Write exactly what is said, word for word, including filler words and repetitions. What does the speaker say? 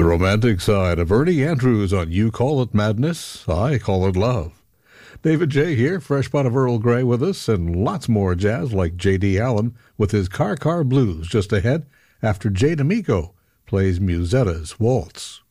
The romantic side of Ernie Andrews on You Call It Madness, I Call It Love. David J. here, fresh pot of Earl Grey with us, and lots more jazz like J D. Allen with his Car Car Blues just ahead after Jay D'Amico plays Musetta's Waltz.